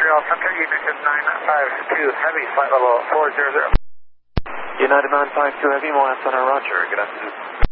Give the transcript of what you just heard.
Montreal Center, United 952 Heavy, flight level 400. United 952 Heavy, Montana Center, roger. Good afternoon.